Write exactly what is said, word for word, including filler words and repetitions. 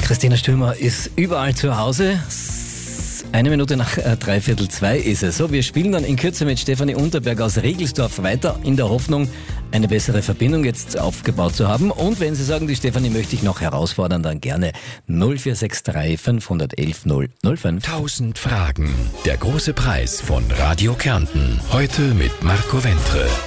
Christina Stürmer ist überall zu Hause. Eine Minute nach äh, dreiviertel zwei ist es. So, wir spielen dann in Kürze mit Stefanie Unterberg aus Regelsdorf weiter, in der Hoffnung, eine bessere Verbindung jetzt aufgebaut zu haben. Und wenn Sie sagen, die Stefanie möchte ich noch herausfordern, dann gerne null vier sechs drei fünf eins eins null null fünf. Tausend Fragen. Der große Preis von Radio Kärnten. Heute mit Marco Wentre.